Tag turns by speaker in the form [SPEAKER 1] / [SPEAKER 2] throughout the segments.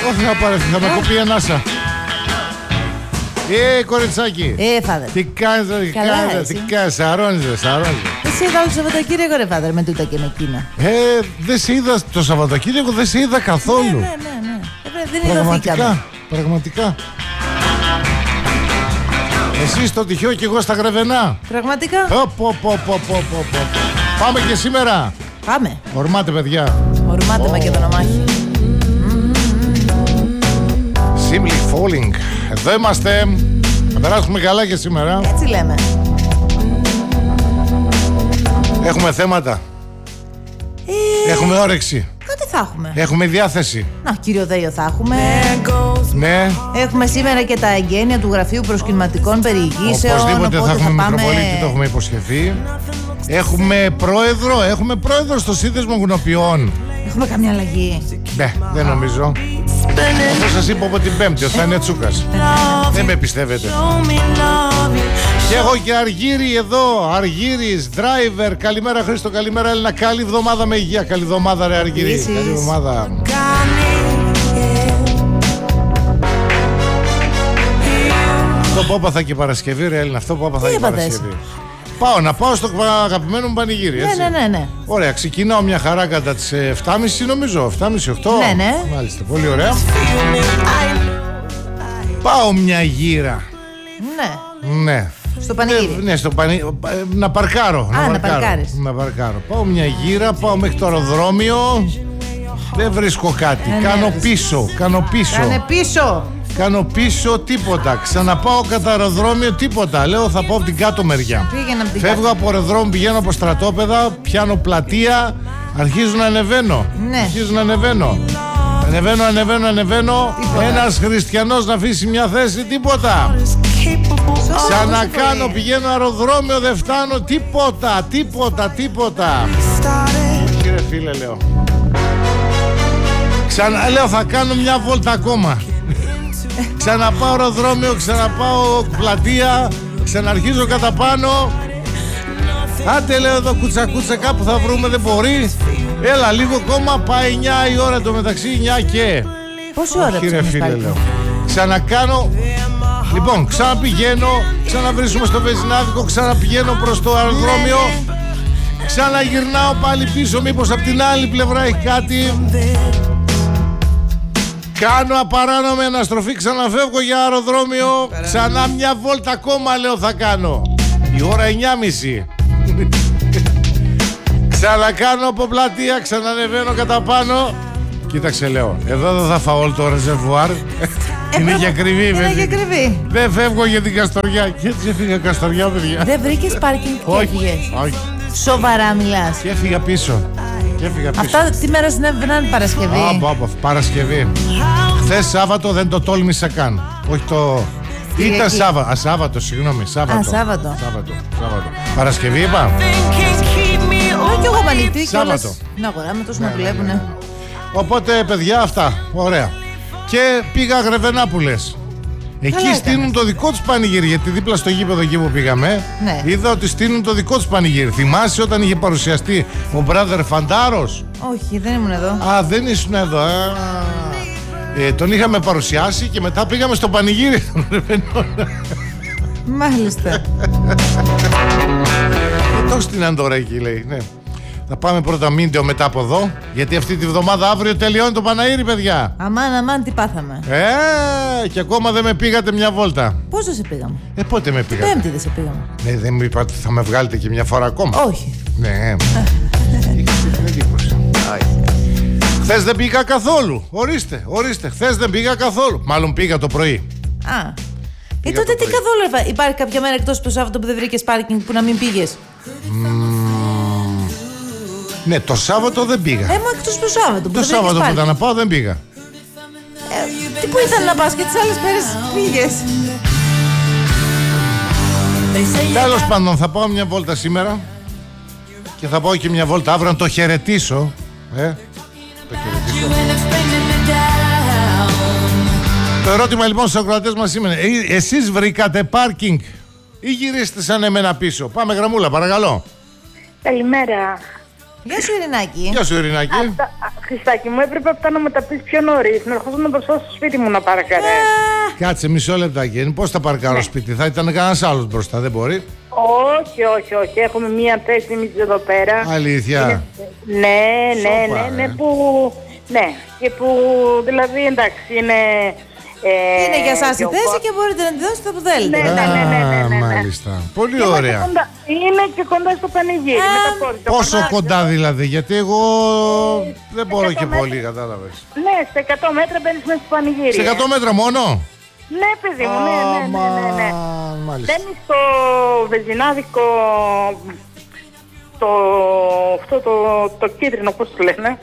[SPEAKER 1] Όχι να πάρει, θα με κοπεί η ανάσα. Κοριτσάκι.
[SPEAKER 2] Φάδερ.
[SPEAKER 1] Τι κάνεις, αρώνιζε.
[SPEAKER 2] Εσύ είδα όλο το Σαββατοκύριακο, ρε Φάδερ, με τούτα και με εκείνα.
[SPEAKER 1] Δεν σε είδα το Σαββατοκύριακο, δεν σε είδα καθόλου.
[SPEAKER 2] Ναι. Δεν ειδωθήκαμε.
[SPEAKER 1] Πραγματικά. Εσύ στο Τυχαίο και εγώ στα Γρεβενά.
[SPEAKER 2] Πραγματικά.
[SPEAKER 1] Πάμε και σήμερα.
[SPEAKER 2] Πάμε.
[SPEAKER 1] Ορμάτε, παιδιά.
[SPEAKER 2] Ορμάτε Μακεδονομάχη.
[SPEAKER 1] Simply Falling. Εδώ είμαστε. Θα περάσουμε καλά και σήμερα.
[SPEAKER 2] Έτσι λέμε.
[SPEAKER 1] Έχουμε θέματα. Έχουμε όρεξη.
[SPEAKER 2] Κάτι θα έχουμε.
[SPEAKER 1] Έχουμε διάθεση.
[SPEAKER 2] Να, κύριο Δέιο θα έχουμε.
[SPEAKER 1] Ναι.
[SPEAKER 2] Έχουμε σήμερα και τα εγγένεια του Γραφείου Προσκυνηματικών Περιηγήσεων.
[SPEAKER 1] Οπωσδήποτε θα έχουμε Μητροπολίτη, το έχουμε υποσχεθεί. Έχουμε πρόεδρο στο Σύνδεσμο Γουνοποιών.
[SPEAKER 2] Έχουμε καμιά αλλαγή?
[SPEAKER 1] Ναι, δεν νομίζω. Θα σας είπα από την Πέμπτη ότι θα είναι Τσούκας. Δεν με πιστεύετε. Και έχω και Αργύρι εδώ. Αργύρης, driver. Καλημέρα Χρήστο, καλημέρα Έλληνα. Καλή εβδομάδα με υγεία. Καλή εβδομάδα ρε Αργύρι. Καλή εβδομάδα. Αυτό που έπαθα και Παρασκευή ρε Έλληνα. Αυτό που έπαθα και Παρασκευή. Να πάω στο αγαπημένο μου πανηγύρι, έτσι.
[SPEAKER 2] Ναι.
[SPEAKER 1] Ωραία, ξεκινάω μια χαρά κατά τις 7.30 νομίζω, 7.30-8.
[SPEAKER 2] Ναι.
[SPEAKER 1] Μάλιστα, πολύ ωραία. Πάω μια γύρα. Ναι.
[SPEAKER 2] Στο πανηγύρι.
[SPEAKER 1] Ναι, στο πανηγύρι. Να παρκάρω. Να παρκάρω. Πάω μια γύρα, πάω μέχρι το αεροδρόμιο. Δεν βρίσκω κάτι. Κάνω πίσω. Κάνω πίσω τίποτα. Ξαναπάω κατά αεροδρόμιο τίποτα. Λέω θα πάω από την κάτω μεριά. Φεύγω από αεροδρόμιο, πηγαίνω από στρατόπεδα, πιάνω πλατεία, αρχίζω να ανεβαίνω. Ανεβαίνω. Ένας χριστιανός να αφήσει μια θέση, τίποτα. Ξανακάνω, πηγαίνω αεροδρόμιο, δεν φτάνω, τίποτα. Κύριε φίλε, λέω. Λέω θα κάνω μια βόλτα ακόμα. Ξαναπάω αεροδρόμιο, ξαναπάω πλατεία, ξαναρχίζω κατά πάνω. Άντε λέω εδώ κουτσακούτσα κάπου θα βρούμε, δεν μπορεί. Έλα λίγο ακόμα, πάει 9 η ώρα το μεταξύ, 9 και.
[SPEAKER 2] Πόση ώρα
[SPEAKER 1] κύριε φίλε λέω. Ξανακάνω. Λοιπόν, ξαναπηγαίνω, ξαναβρίσκουμε στο βενζινάδικο, ξαναπηγαίνω προς το αεροδρόμιο. Ξαναγυρνάω πάλι πίσω, μήπως από την άλλη πλευρά έχει κάτι. Κάνω απαράνομη αναστροφή, ξαναφεύγω για αεροδρόμιο. Ξανά μια βόλτα ακόμα λέω θα κάνω. Η ώρα 9.30. Ξανακάνω από πλατεία, ξανανεβαίνω κατά πάνω. Κοίταξε λέω, εδώ δεν θα φάω όλο το ρεζερβουάρ. Είναι για κρυβή. Δεν φεύγω για την Καστοριά. Και έτσι έφυγα Καστοριά, παιδιά.
[SPEAKER 2] Δεν βρήκες πάρκινγκ και έφυγες?
[SPEAKER 1] Όχι.
[SPEAKER 2] Σοβαρά μιλάς?
[SPEAKER 1] Και έφυγα πίσω.
[SPEAKER 2] Αυτά τι μέρα συνέβαιναν? Παρασκευή.
[SPEAKER 1] Παρασκευή. Χθες Σάββατο δεν το τόλμησα καν. Όχι το... Ήταν Σάββατο, συγγνώμη. Σάββατο. Παρασκευή είπα.
[SPEAKER 2] Όχι, εγώ πανηκτή
[SPEAKER 1] Σάββατο.
[SPEAKER 2] Να αγοράμε τόσο να δουλεύουνε.
[SPEAKER 1] Οπότε παιδιά αυτά, ωραία. Και πήγα Γρεβενά που λες. Εκεί στείνουν το δικό τους πανηγύρι, γιατί δίπλα στο γήπεδο εκεί που πήγαμε, είδα ότι στείνουν το δικό τους πανηγύρι. Θυμάσαι όταν είχε παρουσιαστεί ο brother Φαντάρος?
[SPEAKER 2] Όχι, δεν ήμουν εδώ.
[SPEAKER 1] Δεν ήσουν εδώ. Τον είχαμε παρουσιάσει και μετά πήγαμε στο πανηγύρι των Γρεβενών.
[SPEAKER 2] Μάλιστα.
[SPEAKER 1] Τόσο στην Αντόρα εκεί λέει, ναι. Θα πάμε πρώτα Μίντεο μετά από εδώ, γιατί αυτή τη βδομάδα αύριο τελειώνει το Παναήρι, παιδιά.
[SPEAKER 2] Αμάν, τι πάθαμε.
[SPEAKER 1] Και ακόμα δεν με πήγατε μια βόλτα.
[SPEAKER 2] Πώς δεν σε πήγαμε?
[SPEAKER 1] Πότε με πήγατε?
[SPEAKER 2] Πέμπτη δεν σε πήγαμε.
[SPEAKER 1] Ναι, δεν μου είπατε θα με βγάλετε και μια φορά ακόμα?
[SPEAKER 2] Όχι.
[SPEAKER 1] Ναι. Χθες δεν πήγα καθόλου. Ορίστε. Χθες δεν πήγα καθόλου. Μάλλον πήγα το πρωί.
[SPEAKER 2] Τότε τι καθόλου? Υπάρχει κάποια μέρα εκτός το Σάββατο που δεν βρήκες πάρκινγκ που να μην πήγες?
[SPEAKER 1] Ναι, το Σάββατο δεν πήγα.
[SPEAKER 2] Εκτός το Σάββατο.
[SPEAKER 1] Το Σάββατο που ήταν να πάω δεν πήγα.
[SPEAKER 2] Τι που ήταν να πας και τις άλλες μέρες πήγες?
[SPEAKER 1] Τέλος πάντων, θα πάω μια βόλτα σήμερα και θα πάω και μια βόλτα αύριο να το χαιρετήσω. Το ερώτημα λοιπόν στους ακροατές μας σήμερα, εσείς βρήκατε πάρκινγκ ή γυρίστε σαν εμένα πίσω? Πάμε γραμμούλα, παρακαλώ.
[SPEAKER 3] Καλημέρα.
[SPEAKER 2] Γεια σου, Ειρηνάκη.
[SPEAKER 1] Γεια σου, Ειρηνάκη.
[SPEAKER 3] Χριστάκη μου, έπρεπε αυτά να μου τα πεις πιο νωρίς. Να ερχόσουν να μπροστά στο σπίτι μου να παρακαρέ.
[SPEAKER 1] Κάτσε μισό λεπτάκι. Πώς θα παρκάρω σπίτι, θα ήταν κανένας άλλος μπροστά, δεν μπορεί.
[SPEAKER 3] Όχι. Έχουμε μία θέση εμείς εδώ πέρα.
[SPEAKER 1] Αλήθεια.
[SPEAKER 3] Ναι, ναι, και που δηλαδή εντάξει είναι.
[SPEAKER 2] Είναι για σας η θέση και μπορείτε να τη δώσετε που θέλετε.
[SPEAKER 3] Ναι.
[SPEAKER 1] Μάλιστα. Πολύ ωραία.
[SPEAKER 3] Είναι και κοντά στο πανηγύρι.
[SPEAKER 1] Πόσο κοντά δηλαδή, γιατί εγώ δεν μπορώ και πολύ, κατάλαβες.
[SPEAKER 3] Ναι, σε 100 μέτρα μπαίνεις μέσα στο πανηγύρι.
[SPEAKER 1] Σε 100 μέτρα μόνο?
[SPEAKER 3] Ναι, παιδί μου, ναι.
[SPEAKER 1] Μάλιστα.
[SPEAKER 3] Μπαίνεις στο βεζινάδικο, το κίτρινο, πώς το λένε.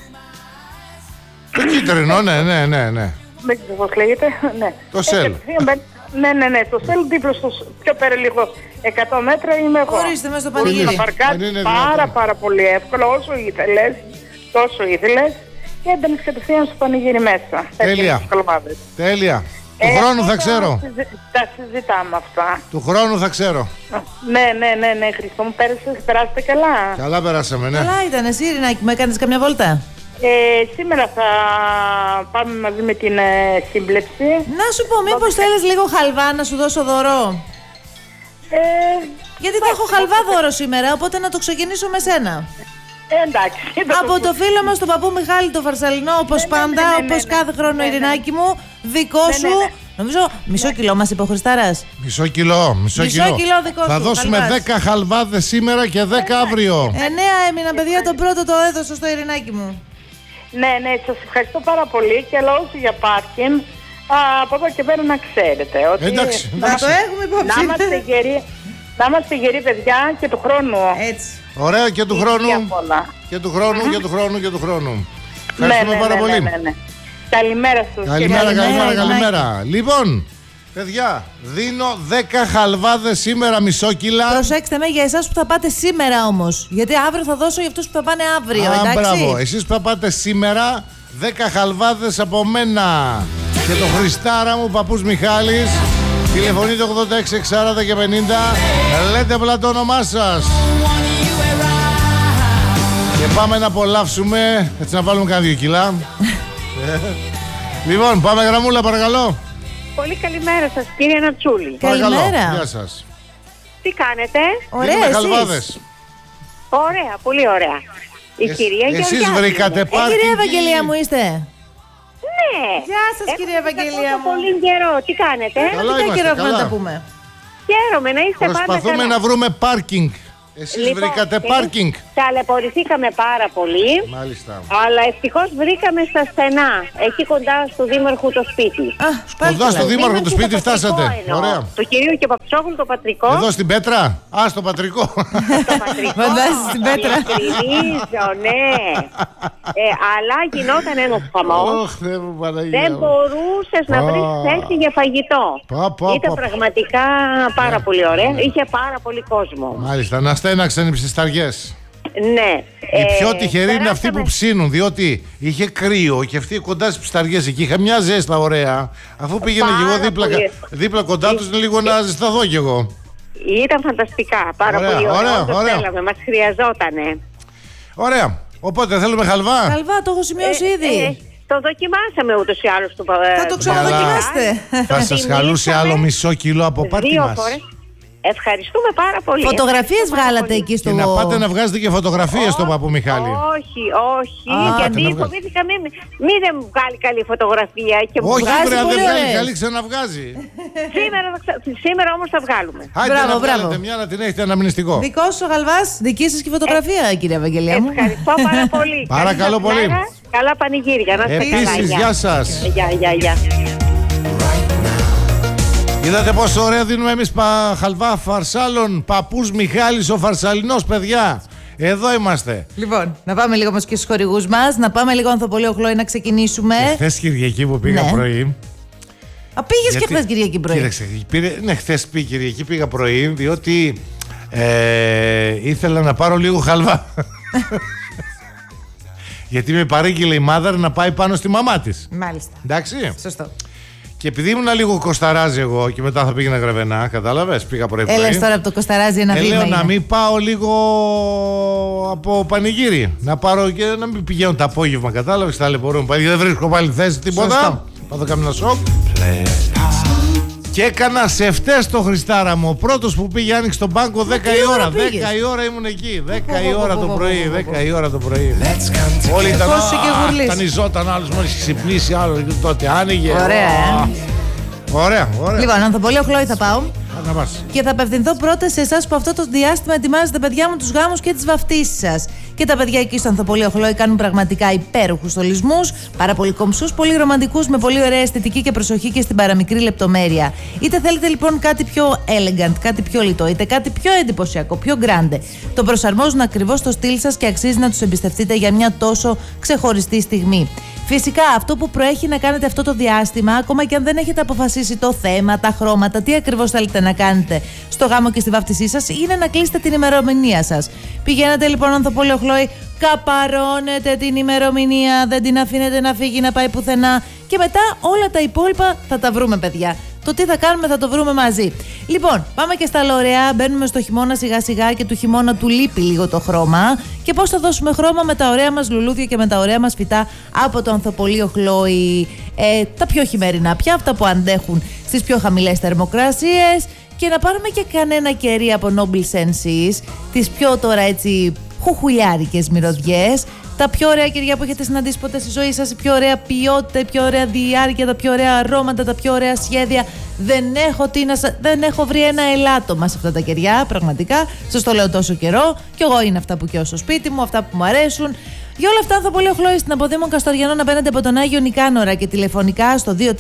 [SPEAKER 1] Το κίτρινο, ναι.
[SPEAKER 3] Δεν ξέρω πώς λέγεται, ναι.
[SPEAKER 1] Το ΣΕΛ.
[SPEAKER 3] Ναι, το ΣΕΛ δίπλα στο πιο πέρα λίγο 100 μέτρα είμαι εγώ.
[SPEAKER 2] Ορίστε μέσα στο πανηγύρι.
[SPEAKER 3] Να παρκάρεις πάρα πολύ εύκολα, όσο ήθελες, τόσο ήθελες και έμπαινες κατευθείαν στο πανηγύρι μέσα.
[SPEAKER 1] Τέλεια. Του χρόνου θα ξέρω.
[SPEAKER 3] Τα συζητάμε αυτά.
[SPEAKER 1] Του χρόνου θα ξέρω.
[SPEAKER 3] Ναι, Χριστό μου, περάσετε καλά.
[SPEAKER 1] Καλά περάσαμε, ναι.
[SPEAKER 2] Καλά ήταν, εσύ Ειρηνάκη, μου έκανες καμιά βόλτα?
[SPEAKER 3] Σήμερα θα πάμε μαζί με την σύμπλεψη.
[SPEAKER 2] Να σου πω, μήπως θέλεις λίγο χαλβά να σου δώσω δώρο? Γιατί θα έχω χαλβά δώρο σήμερα, οπότε να το ξεκινήσω με σένα.
[SPEAKER 3] Εντάξει.
[SPEAKER 2] Από το φίλο μας τον παππού Μιχάλη το Φαρσαλινό, όπως πάντα, όπως κάθε χρόνο, Ειρηνάκη μου, δικό σου. Νομίζω μισό κιλό μας είπε ο Χριστάρας.
[SPEAKER 1] Μισό κιλό
[SPEAKER 2] δικό
[SPEAKER 1] θα
[SPEAKER 2] σου,
[SPEAKER 1] δώσουμε
[SPEAKER 2] χαλβάς.
[SPEAKER 1] 10 χαλβάδες σήμερα και 10 αύριο.
[SPEAKER 2] 9 έμειναν, παιδιά, το πρώτο το έδωσα στο Ειρηνάκη μου.
[SPEAKER 3] Ναι, σας ευχαριστώ πάρα πολύ και αλλά όσο για πάρκινγκ, από εδώ και πέρα να ξέρετε ότι
[SPEAKER 1] Εντάξει.
[SPEAKER 2] Να το έχουμε υπόψη.
[SPEAKER 3] Να είμαστε γεροί παιδιά και του χρόνου.
[SPEAKER 2] Έτσι.
[SPEAKER 1] Ωραία, και του χρόνου. Και του χρόνου. Ευχαριστούμε πάρα πολύ.
[SPEAKER 3] Ναι. Καλημέρα σας.
[SPEAKER 1] Καλημέρα. Λοιπόν, παιδιά, δίνω 10 χαλβάδες σήμερα, μισόκιλα.
[SPEAKER 2] Προσέξτε με για εσάς που θα πάτε σήμερα όμως. Γιατί αύριο θα δώσω για αυτούς που θα πάνε αύριο.
[SPEAKER 1] Μπράβο, εσείς που θα πάτε σήμερα, 10 χαλβάδες από μένα και το Χριστάρα μου, παππούς Μιχάλης. Τηλεφωνείτε 86 60 και 50. Λέτε απλά το όνομά σας. Και πάμε να απολαύσουμε. Έτσι να βάλουμε κάνα 2 κιλά. Λοιπόν, πάμε γραμμούλα, παρακαλώ.
[SPEAKER 4] Πολύ καλημέρα σας, κύριε Νατσούλη.
[SPEAKER 2] Καλημέρα.
[SPEAKER 1] Γεια σας.
[SPEAKER 4] Τι κάνετε?
[SPEAKER 2] Ωραία,
[SPEAKER 1] χαλβάδες.
[SPEAKER 4] Ωραία, πολύ ωραία. Η κυρία Γεωργιάδη.
[SPEAKER 1] Εσείς βρήκατε πάρκινγκ.
[SPEAKER 2] Κυρία Ευαγγελία μου είστε?
[SPEAKER 4] Ναι.
[SPEAKER 2] Γεια σας, κυρία Ευαγγελία μου.
[SPEAKER 4] Πολύ καιρό. Τι κάνετε?
[SPEAKER 1] Καλά είμαστε,
[SPEAKER 2] καιρό
[SPEAKER 1] καλά.
[SPEAKER 2] να τα πούμε.
[SPEAKER 4] Χαίρομαι να είστε πάντα καλά.
[SPEAKER 1] Προσπαθούμε να βρούμε πάρκινγκ. Εσείς βρήκατε πάρκινγκ.
[SPEAKER 4] Ταλαιπωρηθήκαμε πάρα πολύ.
[SPEAKER 1] Μάλιστα.
[SPEAKER 4] Αλλά ευτυχώς βρήκαμε στα στενά. Εκεί κοντά στο δήμαρχο το σπίτι.
[SPEAKER 1] Κοντά στο δήμαρχο το σπίτι φτάσατε. Ωραία.
[SPEAKER 4] Το κυρίου και Παπτσόγλου το πατρικό.
[SPEAKER 1] Εδώ στην Πέτρα. Στο πατρικό.
[SPEAKER 4] Το πατρικό.
[SPEAKER 2] Φαντάζεσαι στην Πέτρα.
[SPEAKER 4] Διευκρινίζω, ναι. Αλλά γινόταν ένας χαμός. Δεν μπορούσες να βρεις θέση για φαγητό. Ήταν πραγματικά πάρα πολύ ωραία. Είχε πάρα πολύ κόσμο.
[SPEAKER 1] Μάλιστα, να στέναξαν οι ψισταριές.
[SPEAKER 4] Ναι.
[SPEAKER 1] Οι πιο τυχεροί είναι αυτοί που ψήνουν, διότι είχε κρύο και αυτοί κοντά στις ψισταριές εκεί είχα μια ζέστα ωραία. Αφού πήγαινα και εγώ δίπλα κοντά τους, λίγο να ζεσταθώ κι εγώ.
[SPEAKER 4] Ήταν φανταστικά, πάρα πολύ ωραία. Θέλαμε, μας χρειαζότανε.
[SPEAKER 1] Ωραία. Οπότε θέλουμε χαλβά.
[SPEAKER 2] Χαλβά, το έχω σημειώσει ήδη.
[SPEAKER 4] Το δοκιμάσαμε ούτως ή άλλως.
[SPEAKER 2] Θα το ξαναδοκιμάσετε.
[SPEAKER 1] Θα σας χαλούσε άλλο μισό κιλό από πάρτι μας.
[SPEAKER 4] Ευχαριστούμε πάρα πολύ.
[SPEAKER 2] Φωτογραφίες βγάλατε εκεί στο...
[SPEAKER 1] Και να πάτε να βγάζετε και φωτογραφίες στον παππού Μιχάλη.
[SPEAKER 4] Όχι, γιατί φοβήθηκα μην δεν βγάλει καλή φωτογραφία.
[SPEAKER 1] Όχι, βρε, δεν βγάλει καλή, ξαναβγάζει.
[SPEAKER 4] Σήμερα όμως θα βγάλουμε.
[SPEAKER 1] Άντε να βγάλετε μια να την έχετε αναμνηστικό.
[SPEAKER 2] Δικός σου ο Γαλβάς, δική σας και φωτογραφία, κυρία Ευαγγελία μου.
[SPEAKER 4] Ευχαριστώ πάρα πολύ.
[SPEAKER 1] Παρακαλώ πολύ.
[SPEAKER 4] Καλά πανηγύρια, να είστε καλά.
[SPEAKER 1] Επίσης, γεια σας.
[SPEAKER 4] Γεια.
[SPEAKER 1] Είδατε πόσο ωραία δίνουμε εμείς χαλβά φαρσάλων. Παππούς Μιχάλης ο Φαρσαλινός, παιδιά. Εδώ είμαστε.
[SPEAKER 2] Λοιπόν, να πάμε λίγο όμως και στους χορηγούς μας. Να πάμε λίγο Ανθοπολείο Χλόη να ξεκινήσουμε.
[SPEAKER 1] Χθες Κυριακή που πήγα πρωί.
[SPEAKER 2] Πήγες και χθες Κυριακή πρωί.
[SPEAKER 1] Κοίταξε, ναι, χθες Κυριακή πήγα πρωί, διότι ήθελα να πάρω λίγο χαλβά. Γιατί με παρήγγειλε η μάδαρ να πάει πάνω στη μαμά της.
[SPEAKER 2] Μάλιστα.
[SPEAKER 1] Εντάξει.
[SPEAKER 2] Σωστό.
[SPEAKER 1] Και επειδή ήμουν λίγο Κοσταράζι εγώ και μετά θα πήγαινα Γρεβενά, κατάλαβες, πήγα πρωί-πρωί.
[SPEAKER 2] Έλες τώρα από το Κοσταράζι ένα βήμα.
[SPEAKER 1] Λέω να μην πάω λίγο από πανηγύρι. Να πάρω και να μην πηγαίνω το απόγευμα, κατάλαβες, ταλαιπωρούμε πάλι. Δεν βρίσκω πάλι θέση τίποτα. Πάω κάνω ένα σοκ. Και έκανα σεφτές το Χριστάρα μου. Ο πρώτος που πήγε άνοιξε τον πάγκο 10 η ώρα. 10 η ώρα ήμουν εκεί. 10 η ώρα το πρωί. 10 η ώρα το πρωί. Όλοι ήταν. Τανιζόταν άλλος μόλις ξυπνήσει, άλλο τότε άνοιγε.
[SPEAKER 2] Ωραία.
[SPEAKER 1] Ωραία.
[SPEAKER 2] Λοιπόν, Ανθοπολείο Χλόη θα πάω.
[SPEAKER 1] Και
[SPEAKER 2] θα απευθυνθώ πρώτα σε εσάς που αυτό το διάστημα ετοιμάζετε, παιδιά μου, τους γάμους και τις βαφτίσεις σας. Και τα παιδιά εκεί στο Ανθοπολείο Χλόη κάνουν πραγματικά υπέροχους στολισμούς, πάρα πολύ κομψούς, πολύ ρομαντικούς, με πολύ ωραία αισθητική και προσοχή και στην παραμικρή λεπτομέρεια. Είτε θέλετε λοιπόν κάτι πιο elegant, κάτι πιο λιτό, είτε κάτι πιο εντυπωσιακό, πιο grande. Το προσαρμόζουν ακριβώς στο στυλ σας και αξίζει να τους εμπιστευτείτε για μια τόσο ξεχωριστή στιγμή. Φυσικά, αυτό που προέχει να κάνετε αυτό το διάστημα, ακόμα και αν δεν έχετε αποφασίσει το θέμα, τα χρώματα, τι ακριβώς θέλετε να κάνετε στο γάμο και στη βάφτισή σας, είναι να κλείσετε την ημερομηνία σας. Πηγαίνετε λοιπόν Ανθοπολείο Χλόη, καπαρώνετε την ημερομηνία, δεν την αφήνετε να φύγει, να πάει πουθενά και μετά όλα τα υπόλοιπα θα τα βρούμε, παιδιά. Το τι θα κάνουμε θα το βρούμε μαζί. Λοιπόν, πάμε και στα λωρεά. Μπαίνουμε στο χειμώνα σιγά σιγά και του χειμώνα του λείπει λίγο το χρώμα. Και πώς θα δώσουμε χρώμα? Με τα ωραία μας λουλούδια και με τα ωραία μας φυτά από το Ανθοπολείο Χλόη. Τα πιο χειμερινά πια, αυτά που αντέχουν στις πιο χαμηλές θερμοκρασίες. Και να πάρουμε και κανένα κερί από Noble Senses, τις πιο τώρα έτσι χουχουλιάρικες μυρωδιές. Τα πιο ωραία κεριά που έχετε συναντήσει ποτέ στη ζωή σας, η πιο ωραία ποιότητα, η πιο ωραία διάρκεια, τα πιο ωραία αρώματα, τα πιο ωραία σχέδια. Δεν έχω βρει ένα ελάττωμα σε αυτά τα κεριά, πραγματικά. Σας το λέω τόσο καιρό. Κι εγώ είναι αυτά που καίω στο σπίτι μου, αυτά που μου αρέσουν. Για όλα αυτά, Ανθοπολείο Χλόη στην Αποδήμων Καστοριανών απέναντι από τον Άγιο Νικάνορα και τηλεφωνικά στο 2467 0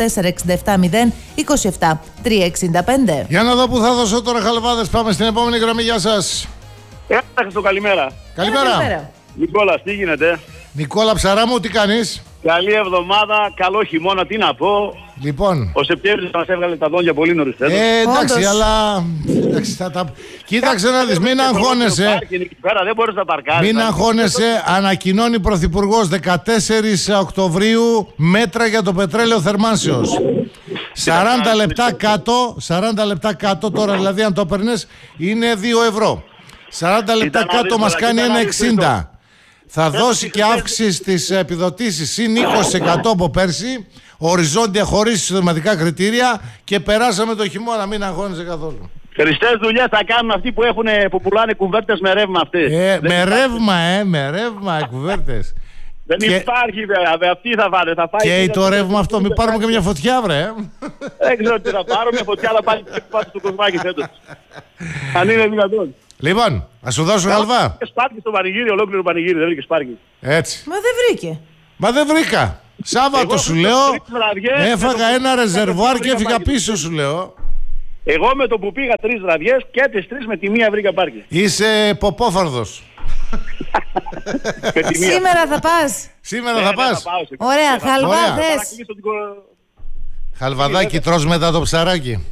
[SPEAKER 2] 27 365.
[SPEAKER 1] Για να δω που θα δώσω τώρα, χαλβάδες. Πάμε στην επόμενη γραμμή. Γεια σας.
[SPEAKER 5] Καλημέρα.
[SPEAKER 1] Καλημέρα.
[SPEAKER 5] Νικόλα, τι γίνεται?
[SPEAKER 1] Νικόλα ψαρά μου, τι κάνεις?
[SPEAKER 5] Καλή εβδομάδα, καλό χειμώνα, τι να πω.
[SPEAKER 1] Λοιπόν.
[SPEAKER 5] Ο Σεπτέμβρης μας έβγαλε τα δόντια πολύ νωρίς.
[SPEAKER 1] Εντάξει, όντως. Αλλά. Εντάξει, κοίταξε να δεις, μην αγχώνεσαι.
[SPEAKER 5] Δεν μπορείς να παρκάρεις.
[SPEAKER 1] Μην αγχώνεσαι, ανακοινώνει Πρωθυπουργός 14 Οκτωβρίου μέτρα για το πετρέλαιο θερμάνσεως. 40 λεπτά κάτω τώρα, δηλαδή αν το έπαιρνες είναι 2 ευρώ. 40 λεπτά κάτω μας κάνει 1,60. Θα δώσει και αύξηση στις επιδοτήσεις συν 20% από πέρσι, οριζόντια χωρίς συστηματικά κριτήρια και περάσαμε το χειμώνα, μην αγχώνεσαι καθόλου.
[SPEAKER 5] Χριστές δουλειές θα κάνουν αυτοί που πουλάνε κουβέρτες με ρεύμα αυτοί.
[SPEAKER 1] Με ρεύμα κουβέρτες.
[SPEAKER 5] Δεν υπάρχει βέβαια, αυτοί θα βάλε, θα πάει.
[SPEAKER 1] Και το ρεύμα αυτό, μην πάρουμε και μια φωτιά βρε.
[SPEAKER 5] Δεν ξέρω τι θα πάρω, μια φωτιά θα πάει στο κοσμάκι φέτος. Αν είναι δυνατόν.
[SPEAKER 1] Λοιπόν, να σου δώσω χαλβά.
[SPEAKER 5] Σπάρκι στο πανηγύρι, ολόκληρο πανηγύρι, δεν βρήκε σπάρκι.
[SPEAKER 1] Έτσι.
[SPEAKER 2] Μα δεν
[SPEAKER 1] βρήκα. Σάββατο σου λέω, έφαγα ένα ρεζερβουάρ και έφυγα πίσω σου λέω.
[SPEAKER 5] Εγώ με το που πήγα 3 βραδιές και τις 3 με τη μία βρήκα πάρκι.
[SPEAKER 1] Είσαι ποπόφαρδος.
[SPEAKER 2] Σήμερα θα πας.
[SPEAKER 1] Σήμερα θα πας.
[SPEAKER 2] Ωραία, χαλβά θες.
[SPEAKER 1] Χαλβαδάκι τρως μετά το ψαράκι.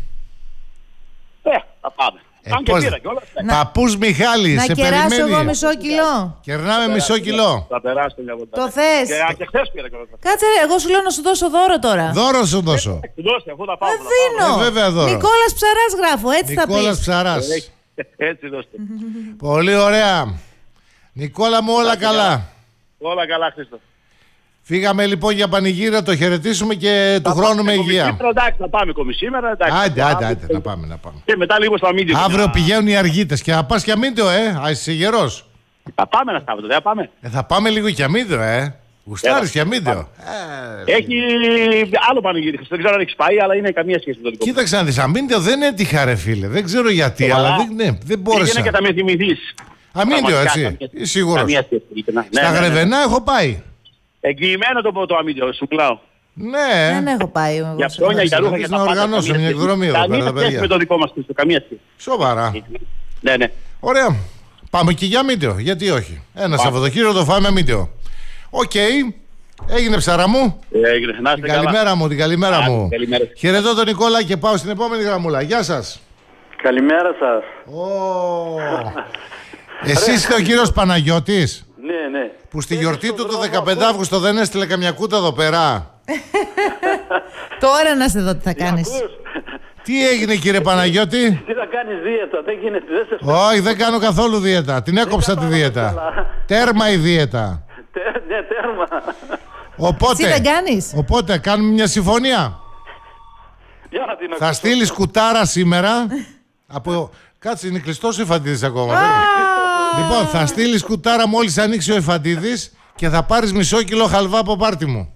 [SPEAKER 5] Θα πάμε.
[SPEAKER 1] Παππούς Μιχάλης,
[SPEAKER 2] να κεράσω εγώ μισό κιλό.
[SPEAKER 1] Κερνάμε μισό κιλό.
[SPEAKER 5] Θα περάσω μια βολτά.
[SPEAKER 2] Το θες?
[SPEAKER 5] Και χθες πήρα.
[SPEAKER 2] Κάτσε ρε, εγώ σου λέω να σου δώσω δώρο τώρα.
[SPEAKER 1] Δώρο σου δώσω.
[SPEAKER 2] Δίνω.
[SPEAKER 1] Βέβαια δώρο.
[SPEAKER 2] Νικόλας Ψαράς γράφω, έτσι θα πεις.
[SPEAKER 1] Νικόλας Ψαράς.
[SPEAKER 5] Έτσι δώστε.
[SPEAKER 1] Πολύ ωραία. Νικόλα μου, όλα καλά.
[SPEAKER 5] Όλα καλά, Χρήστο.
[SPEAKER 1] Φύγαμε λοιπόν για πανηγύρα, το χαιρετήσουμε και του χρόνου με υγεία.
[SPEAKER 5] Εντάξει, θα πάμε σήμερα.
[SPEAKER 1] Άντε, να πάμε.
[SPEAKER 5] Και μετά λίγο στο αμύντιο.
[SPEAKER 1] Αύριο πηγαίνουν οι αργίτες και θα πας και αμύντιο, είσαι γερός.
[SPEAKER 5] Θα πάμε ένα Σάββατο, δεν πάμε.
[SPEAKER 1] Θα πάμε λίγο και αμύντιο, Γουστάρεις και αμύντιο.
[SPEAKER 5] Έχει άλλο πανηγύρι, δεν ξέρω αν έχεις πάει, αλλά είναι καμία σχέση με το δικό.
[SPEAKER 1] Κοίταξε να δεις, αμύντιο δεν έτυχα ρε φίλε, δεν ξέρω γιατί, αλλά δεν μπόρεσα.
[SPEAKER 5] Είναι και θα με θυμηθείς.
[SPEAKER 1] Αμύντιο, έτσι, σίγουρος. Στα Γρεβενά έχω πάει.
[SPEAKER 5] Εγγυημένο το αμύντιο, σου μιλάω.
[SPEAKER 1] Ναι.
[SPEAKER 2] Δεν έχω πάει.
[SPEAKER 5] Για χρόνια, για ρούχα, για
[SPEAKER 1] να οργανώσω μια εκδρομή εδώ πέρα, τα παιδιά.
[SPEAKER 5] με το δικό μας Χρήστο, καμία σχέση.
[SPEAKER 1] Σοβαρά.
[SPEAKER 5] Ναι.
[SPEAKER 1] Ωραία. Πάμε και για αμύντιο, γιατί όχι. Ένα Σαββατοκύριακο το φάμε αμύντιο. Οκ. Έγινε ψαρά μου.
[SPEAKER 5] Έγινε.
[SPEAKER 1] Την καλημέρα μου. Χαιρετώ τον Νικόλα και πάω στην επόμενη γραμμούλα. Γεια σας.
[SPEAKER 6] Καλημέρα σας.
[SPEAKER 1] Εσύ είστε ο κύριος Παναγιώτης?
[SPEAKER 6] Ναι.
[SPEAKER 1] Που στη γιορτή του το 15 Αύγουστο δεν έστειλε καμιά κούτα εδώ πέρα.
[SPEAKER 2] Τώρα να σε δω τι θα κάνεις.
[SPEAKER 1] Τι έγινε κύριε Παναγιώτη?
[SPEAKER 5] Τι θα κάνεις δίαιτα, δεν γίνεται, δεν σε...
[SPEAKER 1] Όχι, δεν κάνω καθόλου δίαιτα. Την έκοψα τη δίαιτα. Τέρμα η δίαιτα.
[SPEAKER 5] Ναι, τέρμα.
[SPEAKER 1] Οπότε,
[SPEAKER 2] εσύ δεν κάνεις?
[SPEAKER 1] Οπότε κάνουμε μια συμφωνία. Θα στείλεις κουτάρα σήμερα. Κάτσε, είναι κλειστός ο Εφαντίδης ακόμα. Λοιπόν, θα στείλεις κουτάρα μόλις ανοίξει ο Εφαντίδης και θα πάρεις μισό κιλό χαλβά από πάρτι μου.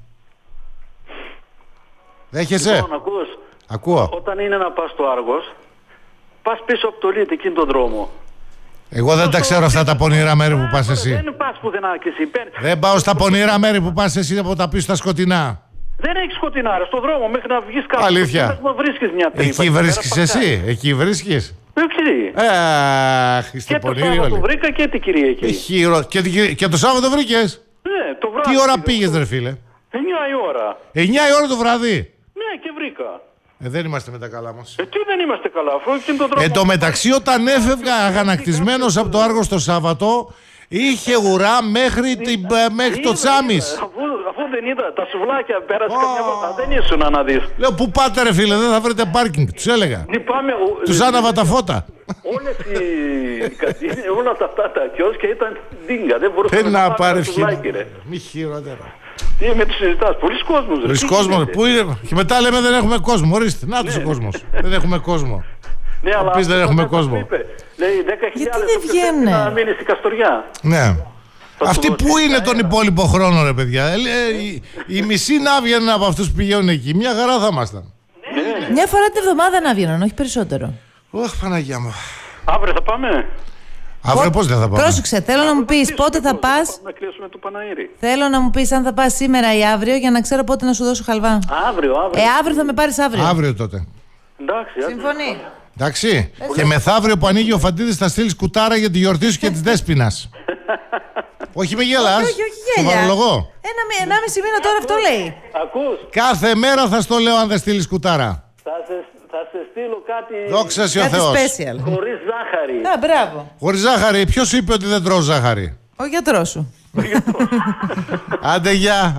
[SPEAKER 1] Δέχεσαι?
[SPEAKER 5] Λοιπόν, ακούς.
[SPEAKER 1] Ακούω.
[SPEAKER 5] Όταν είναι να πας στο Άργος, πας πίσω από το Λίτ, εκείνη τον δρόμο.
[SPEAKER 1] Εγώ δεν τα ξέρω αυτά τα πονηρά μέρη που πας εσύ.
[SPEAKER 5] Δεν πας πουθενά κι εσύ.
[SPEAKER 1] Δεν πάω στα πονηρά μέρη που πας εσύ από τα πίσω στα σκοτεινά.
[SPEAKER 5] Δεν έχεις σκοτεινά, ρε, στον δρόμο μέχρι να βγεις κάτω.
[SPEAKER 1] Αλήθεια.
[SPEAKER 5] Βρίσκεις μια τρύπα.
[SPEAKER 1] Εκεί βρίσκεις εσύ, εκεί βρίσκεις.
[SPEAKER 5] Όχι.
[SPEAKER 1] Αχ, είστε πονηροί όλοι.
[SPEAKER 5] Το βρήκα και την Κυριακή.
[SPEAKER 1] Και το Σάββατο βρήκες?
[SPEAKER 5] Ναι, το βράδυ.
[SPEAKER 1] Τι ώρα πήγες ρε φίλε?
[SPEAKER 5] 9 η ώρα.
[SPEAKER 1] 9 η ώρα το βράδυ?
[SPEAKER 5] Ναι, και βρήκα.
[SPEAKER 1] Δεν είμαστε με τα καλά μας.
[SPEAKER 5] Τι δεν είμαστε καλά, αφού εκείνη τον τρόπο.
[SPEAKER 1] Εν τω μεταξύ, όταν έφευγα αγανακτισμένος από το Άργος το Σάββατο, είχε ουρά μέχρι το Τσάμις.
[SPEAKER 5] Αφού δεν είδα τα σουβλάκια, πέρασε καμιά φορά. Δεν ήσουν να δεις.
[SPEAKER 1] Λέω, πού πάτε ρε φίλε, δεν θα βρείτε πάρκινγκ. Τους έλεγα. Τους άναβα τα φώτα.
[SPEAKER 5] Όλες οι κατίνες, όλα αυτά τα κιόσκια ήταν ντίγκα. Δεν μπορούσαν να πάρουν σουβλάκι, ρε.
[SPEAKER 1] Μη χειρότερα.
[SPEAKER 5] Τι με τους συζητάς, πολλοί κόσμος.
[SPEAKER 1] Πολλοί κόσμος, πού είναι? Και μετά λέμε δεν έχουμε κόσμο. Ορίστε, να τους ο κόσμος. Δεν έχουμε κόσμο.
[SPEAKER 5] Ναι, αλλά
[SPEAKER 1] δεν έχουμε κόσμο.
[SPEAKER 5] Λέει 10.000 να μείνει στην Καστοριά.
[SPEAKER 1] Ναι. Αυτοί πού είναι τον υπόλοιπο χρόνο ρε παιδιά? Οι μισοί να βγαίνουν από αυτούς που πηγαίνουν εκεί. Μια χαρά θα ήμασταν.
[SPEAKER 2] Μια φορά την εβδομάδα να βγαίνουν, όχι περισσότερο.
[SPEAKER 1] Ωχ, Παναγιά μου.
[SPEAKER 5] Αύριο θα πάμε?
[SPEAKER 1] Αύριο πώς δεν θα πάμε?
[SPEAKER 2] Πρόσεξε, θέλω να μου πεις πότε θα πας.
[SPEAKER 5] Να κλείσουμε το Παναήρι.
[SPEAKER 2] Θέλω να μου πεις αν θα πας σήμερα ή αύριο για να ξέρω πότε να σου δώσω χαλβά.
[SPEAKER 5] Αύριο.
[SPEAKER 2] Αύριο θα με πάρεις αύριο.
[SPEAKER 1] Αύριο τότε.
[SPEAKER 5] Εντάξει.
[SPEAKER 2] Συμφωνεί.
[SPEAKER 1] Εντάξει. Και μεθαύριο που ανοίγει ο Φαντίδης θα στείλεις κουτάρα για τη γιορτή σου και της Δέσποινας. Όχι με γελάς.
[SPEAKER 2] Όχι γέλια.
[SPEAKER 1] Το παρολογώ.
[SPEAKER 2] 1,5 μήνα τώρα αυτό λέει.
[SPEAKER 5] Ακούς.
[SPEAKER 1] Κάθε μέρα θα στο λέω αν δεν στείλεις κουτάρα.
[SPEAKER 5] Θα σε στείλω κάτι.
[SPEAKER 1] Δόξα σοι ο Θεός.
[SPEAKER 2] Special.
[SPEAKER 5] Χωρίς ζάχαρη.
[SPEAKER 2] Μπράβο.
[SPEAKER 1] Χωρίς ζάχαρη. Ποιος σου είπε ότι δεν τρώω ζάχαρη?
[SPEAKER 2] Ο γιατρός σου.
[SPEAKER 1] Άντε γεια.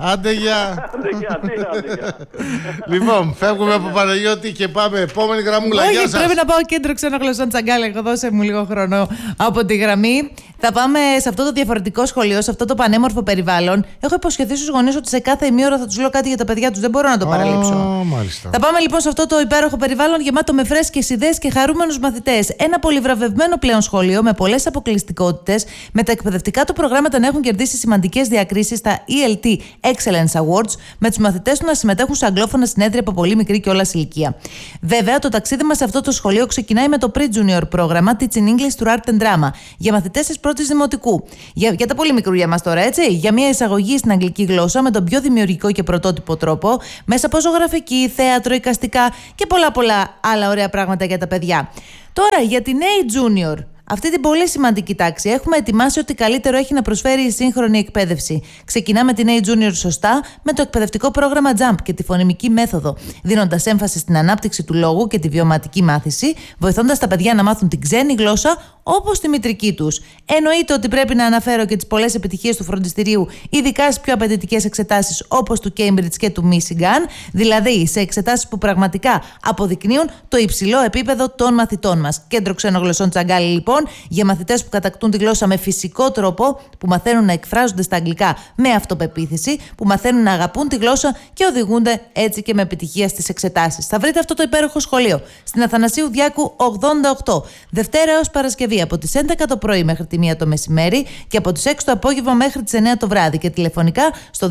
[SPEAKER 1] Λοιπόν, φεύγουμε από Παναγιώτη και πάμε επόμενη γραμμούλα.
[SPEAKER 2] Όχι,
[SPEAKER 1] γεια σας.
[SPEAKER 2] πρέπει να πάω κέντρο ξένων γλωσσών Τσαγκάλα. Δώσε μου λίγο χρόνο από τη γραμμή. Θα πάμε σε αυτό το διαφορετικό σχολείο, σε αυτό το πανέμορφο περιβάλλον. Έχω υποσχεθεί στους γονείς ότι σε κάθε ημίωρο θα τους λέω κάτι για τα παιδιά τους. Δεν μπορώ να το παραλείψω.
[SPEAKER 1] Μάλιστα.
[SPEAKER 2] Θα πάμε λοιπόν σε αυτό το υπέροχο περιβάλλον γεμάτο με φρέσκες ιδέες και χαρούμενους μαθητές. Ένα πολυβραβευμένο πλέον σχολείο με πολλές αποκλειστικότητες, με τα εκπαιδευτικά του προγράμματα να έχουν κερδίσει σημαντικές διακρίσεις στα ELT Excellence Awards, με τους μαθητές του να συμμετέχουν σε αγγλόφωνα συνέδρια από πολύ μικρή κιόλας ηλικία. Βέβαια, το ταξίδι μας σε αυτό το σχολείο ξεκινάει με το Pre-Junior πρόγραμμα Teaching English through Art and Drama για μαθητές της πρώτης δημοτικού. Για τα πολύ μικρούλια μας τώρα, έτσι. Για μια εισαγωγή στην αγγλική γλώσσα με τον πιο δημιουργικό και πρωτότυπο τρόπο, μέσα από ζωγραφική, θέατρο, εικαστικά και πολλά άλλα ωραία πράγματα για τα παιδιά. Τώρα, για την A-Junior. Αυτή την πολύ σημαντική τάξη έχουμε ετοιμάσει ότι καλύτερο έχει να προσφέρει η σύγχρονη εκπαίδευση. Ξεκινάμε την A-Junior σωστά με το εκπαιδευτικό πρόγραμμα JUMP και τη φωνημική μέθοδο, δίνοντας έμφαση στην ανάπτυξη του λόγου και τη βιωματική μάθηση, βοηθώντας τα παιδιά να μάθουν την ξένη γλώσσα όπως τη μητρική τους. Εννοείται ότι πρέπει να αναφέρω και τις πολλές επιτυχίες του φροντιστηρίου, ειδικά στις πιο απαιτητικές εξετάσεις όπως του Cambridge και του Michigan, δηλαδή σε εξετάσεις που πραγματικά αποδεικνύουν το υψηλό επίπεδο των μαθητών μας. Κέντρο Ξένων Γλωσσών Τσαγκάλη, λοιπόν, για μαθητές που κατακτούν τη γλώσσα με φυσικό τρόπο, που μαθαίνουν να εκφράζονται στα αγγλικά με αυτοπεποίθηση, που μαθαίνουν να αγαπούν τη γλώσσα και οδηγούνται έτσι και με επιτυχία στις εξετάσεις. Θα βρείτε αυτό το υπέροχο σχολείο στην Αθανασίου Διάκου 88, Δευτέρα έως Παρασκευή από τις 11 το πρωί μέχρι τη 1 το μεσημέρι και από τις 6 το απόγευμα μέχρι τις 9 το βράδυ και τηλεφωνικά στο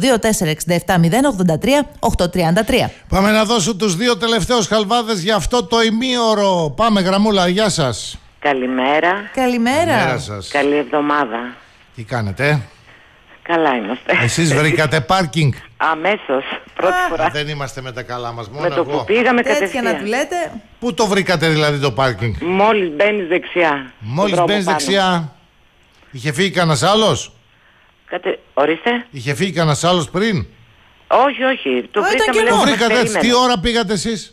[SPEAKER 2] 2467 083 833.
[SPEAKER 1] Πάμε να δώσω τους δύο τελευταίους χαλβάδες για αυτό το ημίωρο. Πάμε γραμμούλα, γεια σας.
[SPEAKER 4] Καλημέρα.
[SPEAKER 2] Καλημέρα
[SPEAKER 1] σας.
[SPEAKER 4] Καλή εβδομάδα.
[SPEAKER 1] Τι κάνετε?
[SPEAKER 4] Καλά είμαστε.
[SPEAKER 1] Εσείς βρήκατε πάρκινγκ?
[SPEAKER 4] Αμέσως, πρώτη φορά.
[SPEAKER 1] Δεν είμαστε με τα καλά μας, μόνο
[SPEAKER 4] με το
[SPEAKER 1] εγώ.
[SPEAKER 4] που πήγαμε
[SPEAKER 2] τέτοια
[SPEAKER 4] κατευθείαν.
[SPEAKER 2] να του λέτε.
[SPEAKER 1] Πού το βρήκατε δηλαδή το πάρκινγκ?
[SPEAKER 4] Μόλις μπαίνεις δεξιά.
[SPEAKER 1] Μόλις μπαίνεις δεξιά. Είχε φύγει κανένας άλλος?
[SPEAKER 4] Ορίστε.
[SPEAKER 1] Είχε φύγει κανένας άλλος πριν?
[SPEAKER 4] Όχι. Το βρήκαμε.
[SPEAKER 1] Το βρήκατε έτσι. Τι ώρα πήγατε εσείς?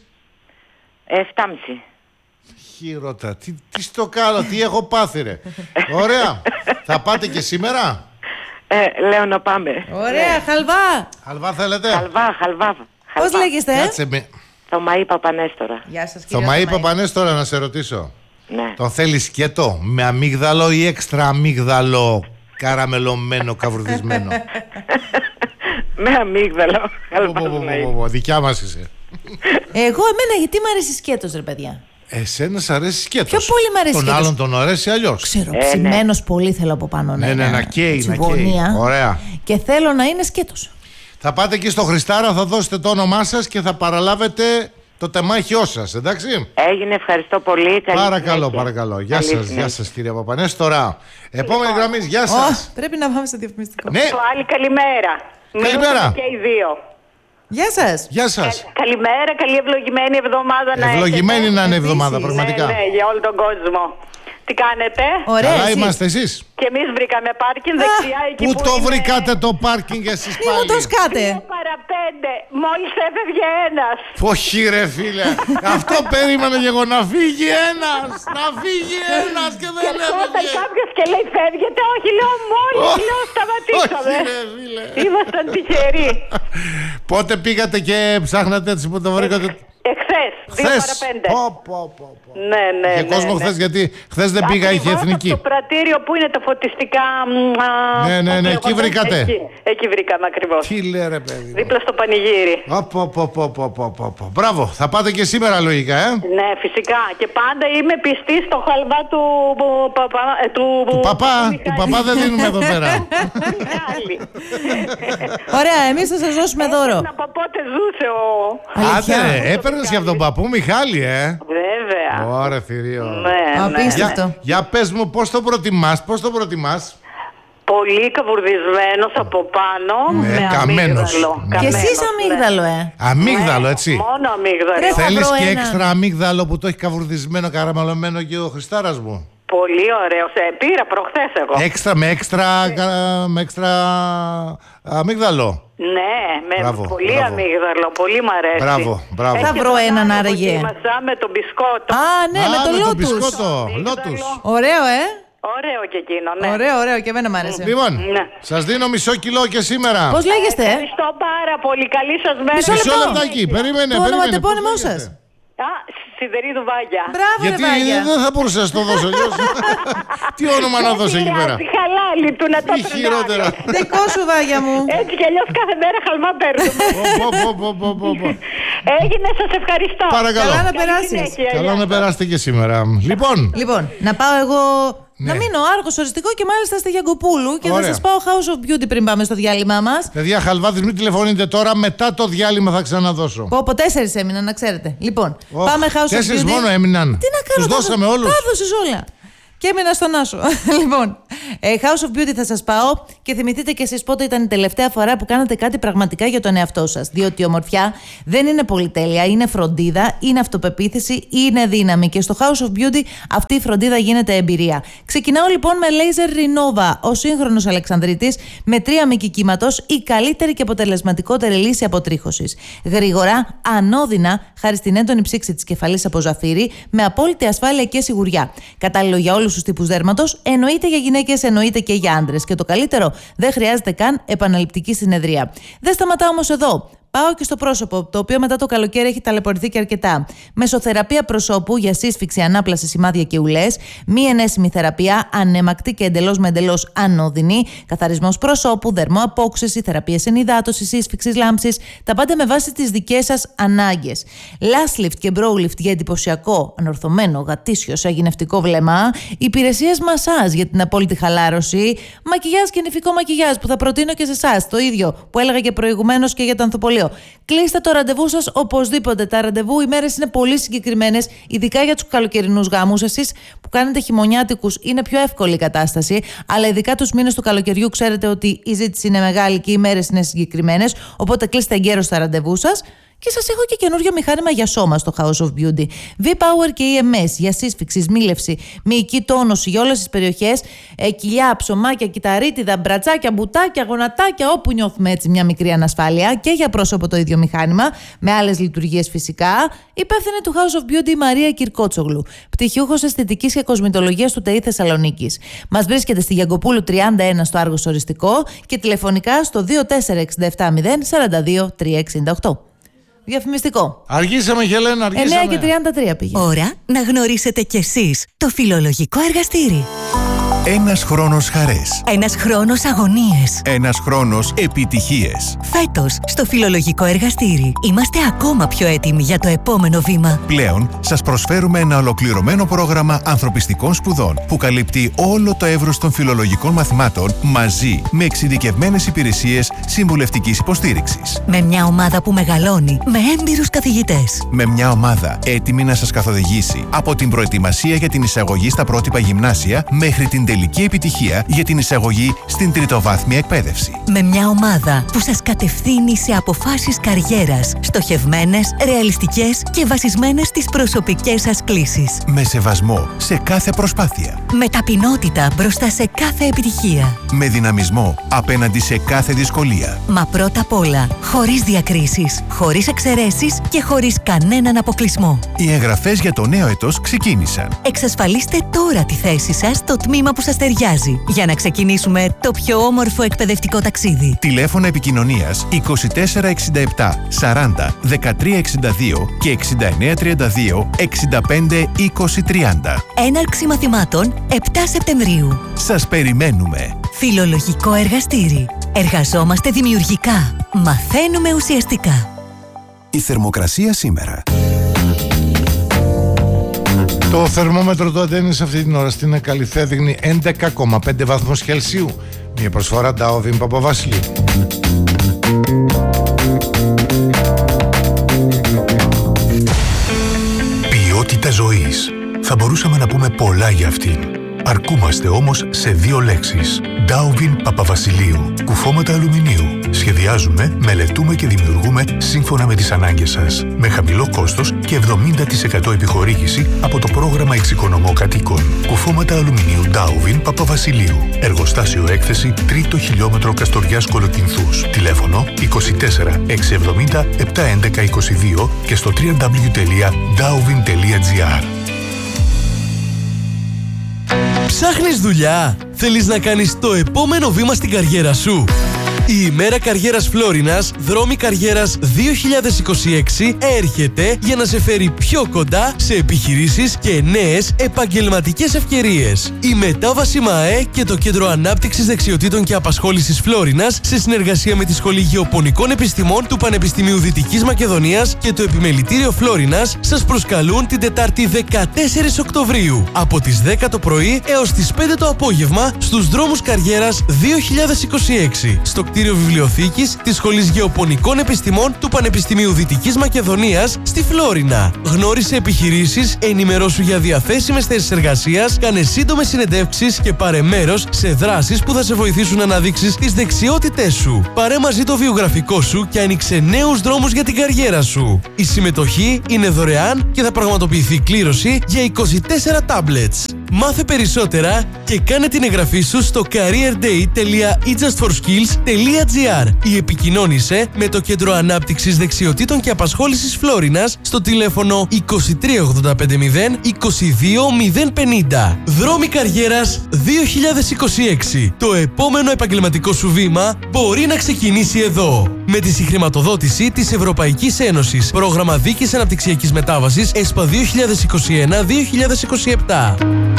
[SPEAKER 4] 7.30.
[SPEAKER 1] Χειρότερα. Τι στο κάνω, τι έχω πάθει ρε. Ωραία. Θα πάτε και σήμερα?
[SPEAKER 4] Λέω να πάμε.
[SPEAKER 2] Ωραία, χαλβά.
[SPEAKER 1] Χαλβά θέλετε?
[SPEAKER 2] Πώς λέγεστε?
[SPEAKER 4] Θωμαή Παπανέστορα.
[SPEAKER 2] Γεια σας, κύριε
[SPEAKER 1] Θωμαή Παπανέστορα, να σε ρωτήσω.
[SPEAKER 4] Ναι.
[SPEAKER 1] Τον θέλεις σκέτο, με αμύγδαλο ή έξτρα αμύγδαλο, καραμελωμένο, καβουρδισμένο?
[SPEAKER 4] Με αμύγδαλο.
[SPEAKER 1] Δικιά μας είσαι.
[SPEAKER 2] Εμένα γιατί μ' αρέσει σκέτος, ρε παιδιά.
[SPEAKER 1] Εσένα σ' αρέσει σκέτος.
[SPEAKER 2] Πιο πολύ μ' αρέσει
[SPEAKER 1] τον
[SPEAKER 2] σκέτος.
[SPEAKER 1] Άλλον τον αρέσει αλλιώς.
[SPEAKER 2] Ξέρω, ψημένος πολύ θέλω από πάνω.
[SPEAKER 1] Ναι, να καίει. Ωραία.
[SPEAKER 2] Και θέλω να είναι σκέτος.
[SPEAKER 1] Θα πάτε εκεί στο Χριστάρα, θα δώσετε το όνομά σας και θα παραλάβετε το τεμάχιό σας, εντάξει?
[SPEAKER 4] Έγινε, ευχαριστώ πολύ.
[SPEAKER 1] Παρακαλώ. Γεια σας κυρία Παπανέστορα. Επόμενη γραμμή, γεια σας.
[SPEAKER 2] Πρέπει να πάμε στο διαφημιστικό.
[SPEAKER 1] Ναι.
[SPEAKER 4] Άλλη καλημέρα.
[SPEAKER 1] Καλημέρα.
[SPEAKER 4] Και οι δύο.
[SPEAKER 2] Γεια σας.
[SPEAKER 4] Καλημέρα, καλή ευλογημένη εβδομάδα να έχετε.
[SPEAKER 1] Ευλογημένη να είναι εβδομάδα, πραγματικά.
[SPEAKER 4] Ναι, για όλο τον κόσμο. Τι κάνετε?
[SPEAKER 2] Ωραία.
[SPEAKER 1] Καλά είμαστε εσείς?
[SPEAKER 4] Και εμείς βρήκαμε πάρκινγκ δεξιά εκεί
[SPEAKER 1] που
[SPEAKER 4] που
[SPEAKER 1] το
[SPEAKER 4] είναι...
[SPEAKER 1] βρήκατε το πάρκινγκ εσείς πάλι?
[SPEAKER 2] Μη μου το σκάτε.
[SPEAKER 4] 2 παρα 5, μόλις έφευγε ένας.
[SPEAKER 1] Όχι ρε φίλε, αυτό περίμενε και εγώ, να φύγει ένας και δεν έφυγε.
[SPEAKER 4] Όταν κάποιος και λέει φεύγετε, όχι λέω μόλις, λέω σταματήσαμε.
[SPEAKER 1] Όχι ρε φίλε.
[SPEAKER 4] Ήμασταν τυχεροί.
[SPEAKER 1] Πότε πήγατε και ψάχνατε έτσι που το βρήκατε?
[SPEAKER 4] Εχθές, 2 παρα 5. Ναι.
[SPEAKER 1] Είχε κόσμο χθες, γιατί χθες δεν πήγα, είχε εθνική.
[SPEAKER 4] Στο πρατήριο που είναι τα φωτιστικά.
[SPEAKER 1] Ναι, εκεί βρήκατε.
[SPEAKER 4] Εκεί βρήκαμε ακριβώς.
[SPEAKER 1] Τι λέει ρε παιδί?
[SPEAKER 4] Δίπλα στο πανηγύρι.
[SPEAKER 1] Μπράβο, θα πάτε και σήμερα λογικά,
[SPEAKER 4] Ναι, φυσικά. Και πάντα είμαι πιστή στο χαλβά του
[SPEAKER 1] παπά δεν δίνουμε εδώ πέρα.
[SPEAKER 2] Ωραία, εμείς θα σας δώσουμε δώρο.
[SPEAKER 4] Από πότε ζούσε
[SPEAKER 1] Άντε, έπαιρνες για τον παππού Μιχάλη,
[SPEAKER 4] Βέβαια.
[SPEAKER 1] Ωραία, θηρίο.
[SPEAKER 4] Ναι.
[SPEAKER 2] Απίστευτο.
[SPEAKER 1] Για πες μου, πώς το προτιμάς?
[SPEAKER 4] Πολύ καβουρδισμένος από πάνω.
[SPEAKER 1] Ναι,
[SPEAKER 4] με
[SPEAKER 1] καμένος.
[SPEAKER 4] αμύγδαλο.
[SPEAKER 2] Και εσείς αμύγδαλο,
[SPEAKER 1] Αμύγδαλο, έτσι.
[SPEAKER 4] Μόνο αμύγδαλο.
[SPEAKER 1] Θέλεις και έξτρα αμύγδαλο που το έχει καβουρδισμένο, καραμελωμένο και ο Χριστάρας μου?
[SPEAKER 4] Πολύ ωραίο. Πήρα προχθές εγώ.
[SPEAKER 1] Με έξτρα αμύγδαλο.
[SPEAKER 4] Ναι, με πολύ αμύγδαλο. Πολύ μ' αρέσει.
[SPEAKER 1] Μπράβο.
[SPEAKER 2] Θα βρω έναν άραγε.
[SPEAKER 4] Με τον μπισκότο.
[SPEAKER 2] Ναι, με το
[SPEAKER 1] Λότους.
[SPEAKER 2] Ωραίο,
[SPEAKER 4] Ωραίο και εκείνο, ναι.
[SPEAKER 2] Ωραίο, και εμένα μ' άρεσε.
[SPEAKER 1] Λοιπόν, σας δίνω μισό κιλό και σήμερα.
[SPEAKER 2] Πώς λέγεστε?
[SPEAKER 4] Ευχαριστώ πάρα πολύ. Καλή σας μέρα.
[SPEAKER 1] Μισό λεπτάκι, περίμενε.
[SPEAKER 2] Το όνομα τεπώνυμό σας?
[SPEAKER 4] Σιδερίδου Βάγια.
[SPEAKER 2] Μπράβο,
[SPEAKER 1] γιατί
[SPEAKER 2] Βάγια.
[SPEAKER 1] δεν θα μπορούσα να το δώσω αλλιώς. Τι όνομα να δώσω εκεί πέρα?
[SPEAKER 4] Τη χαλάλη του να το
[SPEAKER 1] χειρότερα.
[SPEAKER 2] Δικό σου, Βάγια μου.
[SPEAKER 4] Έτσι κι αλλιώς κάθε μέρα χαλμά παίρνουμε. Έγινε, σας ευχαριστώ.
[SPEAKER 1] Παρακαλώ.
[SPEAKER 2] Καλά να περάσεις.
[SPEAKER 1] Καλά να περάσετε και σήμερα. Λοιπόν,
[SPEAKER 2] να πάω εγώ. Να μείνω Άργος οριστικό και μάλιστα στη Γιαγκοπούλου και θα σας πάω House of Beauty πριν πάμε στο διάλειμμα μας.
[SPEAKER 1] Παιδιά, χαλβάδες, μην τηλεφωνείτε τώρα, μετά το διάλειμμα θα ξαναδώσω.
[SPEAKER 2] Πω 4 έμειναν, να ξέρετε. Λοιπόν, πάμε House of Beauty.
[SPEAKER 1] 4 μόνο έμειναν.
[SPEAKER 2] Τι να κάνω,
[SPEAKER 1] τους δώσαμε όλους.
[SPEAKER 2] Τα έδωσες όλα. Και έμεινα στον Άσο. Λοιπόν, House of Beauty θα σας πάω και θυμηθείτε κι εσείς πότε ήταν η τελευταία φορά που κάνατε κάτι πραγματικά για τον εαυτό σας. Διότι η ομορφιά δεν είναι πολυτέλεια, είναι φροντίδα, είναι αυτοπεποίθηση, είναι δύναμη. Και στο House of Beauty αυτή η φροντίδα γίνεται εμπειρία. Ξεκινάω λοιπόν με Laser Renova, ο σύγχρονος Αλεξανδρίτης, με 3 μήκη κύματος, η καλύτερη και αποτελεσματικότερη λύση αποτρίχωσης. Γρήγορα, ανώδυνα, χάρη στην έντονη ψήξη της κεφαλής από ζαφύρι, με απόλυτη ασφάλεια και σιγουριά. Κατάλληλο για όλους τους τύπους δέρματος, εννοείται για γυναίκες, εννοείται και για άντρες. Και το καλύτερο, δεν χρειάζεται καν επαναληπτική συνεδρία. Δεν σταματάω όμως εδώ. Πάω και στο πρόσωπο, το οποίο μετά το καλοκαίρι έχει ταλαιπωρηθεί και αρκετά. Μεσοθεραπεία προσώπου για σύσφυξη, ανάπλαση, σημάδια και ουλές. Μη ενέσιμη θεραπεία, ανέμακτη και εντελώς με εντελώς ανώδυνη. Καθαρισμός προσώπου, δερμοαπόξεση, θεραπείες ενυδάτωσης, σύσφυξης, λάμψης. Τα πάντα με βάση τις δικές σας ανάγκες. Lash lift και brow lift για εντυπωσιακό, ανορθωμένο, γατήσιο, σαγηνευτικό βλέμμα. Υπηρεσίες μασάζ για την απόλυτη χαλάρωση. Μακιγιάζ και νηφικό μακιγιάζ που θα προτείνω και σε εσάς. Το ίδιο που έλεγα και προηγουμένως και για το ανθοπολείο. Κλείστε το ραντεβού σας οπωσδήποτε. Τα ραντεβού οι μέρες είναι πολύ συγκεκριμένες, ειδικά για τους καλοκαιρινούς γάμους. Εσείς που κάνετε χειμωνιάτικους είναι πιο εύκολη η κατάσταση, αλλά ειδικά τους μήνες του καλοκαιριού ξέρετε ότι η ζήτηση είναι μεγάλη και οι μέρες είναι συγκεκριμένες. Οπότε κλείστε εγκαίρως τα ραντεβού σας. Και σας έχω και καινούριο μηχάνημα για σώμα στο House of Beauty. V-Power και EMS για σύσφυξη, σμίλευση, μυϊκή τόνωση για όλες τις περιοχές. Κοιλιά, ψωμάκια, κυταρίτιδα, μπρατσάκια, μπουτάκια, γονατάκια, όπου νιώθουμε έτσι μια μικρή ανασφάλεια. Και για πρόσωπο το ίδιο μηχάνημα, με άλλες λειτουργίες φυσικά. Υπεύθυνη του House of Beauty η Μαρία Κυρκότσογλου, πτυχιούχος αισθητικής και κοσμητολογίας του ΤΕΗ Θεσσαλονίκης. Μας βρίσκεται στη Γιαγκοπούλου 31 στο Άργος Οριστικό και τηλεφωνικά στο 24670 42 368. Διαφημιστικό.
[SPEAKER 1] Αργήσαμε, Γελένα, αργήσαμε.
[SPEAKER 2] 9:33 πήγε.
[SPEAKER 6] Ώρα να γνωρίσετε κι εσείς το φιλολογικό εργαστήρι.
[SPEAKER 7] Ένας χρόνος χαρές.
[SPEAKER 6] Ένας χρόνος αγωνίες.
[SPEAKER 7] Ένας χρόνος επιτυχίες.
[SPEAKER 6] Φέτος, στο φιλολογικό εργαστήρι, είμαστε ακόμα πιο έτοιμοι για το επόμενο βήμα.
[SPEAKER 7] Πλέον, σας προσφέρουμε ένα ολοκληρωμένο πρόγραμμα ανθρωπιστικών σπουδών που καλύπτει όλο το εύρος των φιλολογικών μαθημάτων μαζί με εξειδικευμένες υπηρεσίες συμβουλευτικής υποστήριξης.
[SPEAKER 6] Με μια ομάδα που μεγαλώνει με έμπειρους καθηγητές.
[SPEAKER 7] Με μια ομάδα έτοιμη να σας καθοδηγήσει από την προετοιμασία για την εισαγωγή στα πρότυπα γυμνάσια μέχρι την τελική επιτυχία για την εισαγωγή στην τριτοβάθμια εκπαίδευση.
[SPEAKER 6] Με μια ομάδα που σας κατευθύνει σε αποφάσεις καριέρας, στοχευμένες, ρεαλιστικές και βασισμένες στις προσωπικές σας κλίσεις.
[SPEAKER 7] Με σεβασμό σε κάθε προσπάθεια.
[SPEAKER 6] Με ταπεινότητα μπροστά σε κάθε επιτυχία.
[SPEAKER 7] Με δυναμισμό απέναντι σε κάθε δυσκολία.
[SPEAKER 6] Μα πρώτα απ' όλα, χωρίς διακρίσεις, χωρίς εξαιρέσεις και χωρίς κανέναν αποκλεισμό.
[SPEAKER 7] Οι εγγραφές για το νέο έτος ξεκίνησαν.
[SPEAKER 6] Εξασφαλίστε τώρα τη θέση σας στο τμήμα που σας ταιριάζει για να ξεκινήσουμε το πιο όμορφο εκπαιδευτικό ταξίδι.
[SPEAKER 7] Τηλέφωνα επικοινωνίας 2467 40 1362 και 6932 65 2030.
[SPEAKER 6] Έναρξη μαθημάτων 7 Σεπτεμβρίου.
[SPEAKER 7] Σας περιμένουμε.
[SPEAKER 6] Φιλολογικό εργαστήρι. Εργαζόμαστε δημιουργικά. Μαθαίνουμε ουσιαστικά.
[SPEAKER 7] Η θερμοκρασία σήμερα.
[SPEAKER 1] Το θερμόμετρο του Αντένης αυτή την ώρα στην Καλυθέα δείχνει 11,5 βαθμούς Κελσίου. Μια προσφορά Ντάοβιν Παπαβασιλείου.
[SPEAKER 8] Ποιότητα ζωής. Θα μπορούσαμε να πούμε πολλά για αυτήν. Αρκούμαστε όμως σε 2 λέξεις. Ντάοβιν Παπαβασιλείου. Κουφώματα αλουμινίου. Σχεδιάζουμε, μελετούμε και δημιουργούμε σύμφωνα με τις ανάγκες σας. Με χαμηλό κόστος και 70% επιχορήγηση από το πρόγραμμα Εξοικονομώ Κατοίκων. Κουφώματα αλουμινίου Ντάοβιν Παπαβασιλείου. Εργοστάσιο έκθεση 3ο χιλιόμετρο Καστοριάς Κολοκυνθούς. Τηλέφωνο 24 670 711 22 και στο www.daovin.gr.
[SPEAKER 9] Ψάχνεις δουλειά? Θέλεις να κάνεις το επόμενο βήμα στην καριέρα σου? Η ημέρα καριέρας Φλόρινας, δρόμοι καριέρας 2026 έρχεται για να σε φέρει πιο κοντά σε επιχειρήσεις και νέες επαγγελματικές ευκαιρίες. Η Μετάβαση ΜΑΕ και το Κέντρο Ανάπτυξης Δεξιοτήτων και Απασχόλησης Φλόρινας, σε συνεργασία με τη Σχολή Γεωπονικών Επιστημών του Πανεπιστημίου Δυτικής Μακεδονίας και το Επιμελητήριο Φλόρινας, σας προσκαλούν την Τετάρτη 14 Οκτωβρίου από τις 10 το πρωί έως τις 5 το απόγευμα στους δρόμους καριέρας 2026 στο κτίριο βιβλιοθήκης της Σχολής Γεωπονικών Επιστημών του Πανεπιστημίου Δυτικής Μακεδονίας στη Φλόρινα. Γνώρισε επιχειρήσεις, ενημερώσου για διαθέσιμες θέσεις εργασίας, κάνε σύντομες συνεντεύξεις και πάρε μέρος σε δράσεις που θα σε βοηθήσουν να αναδείξεις τις δεξιότητές σου. Πάρε μαζί το βιογραφικό σου και άνοιξε νέους δρόμους για την καριέρα σου. Η συμμετοχή είναι δωρεάν και θα πραγματοποιηθεί κλήρωση για 24 tablets. Μάθε περισσότερα και κάνε την εγγραφή σου στο careerday.ejustforskills.gr ή επικοινώνησε με το Κέντρο Ανάπτυξης Δεξιοτήτων και Απασχόλησης Φλόρινας στο τηλέφωνο 23 850 22 050. Δρόμοι καριέρας 2026. Το επόμενο επαγγελματικό σου βήμα μπορεί να ξεκινήσει εδώ. Με τη συγχρηματοδότηση της Ευρωπαϊκής Ένωσης. Πρόγραμμα Δίκης Αναπτυξιακής Μετάβασης ΕΣΠΑ 2021-2027.